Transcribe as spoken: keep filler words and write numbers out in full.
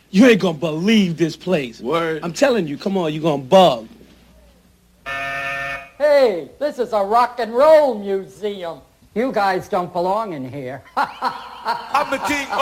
You ain't gonna believe this place. Word. I'm telling you, come on, you gonna bug. Hey, this is a rock and roll museum. You guys don't belong in here. I'm the king.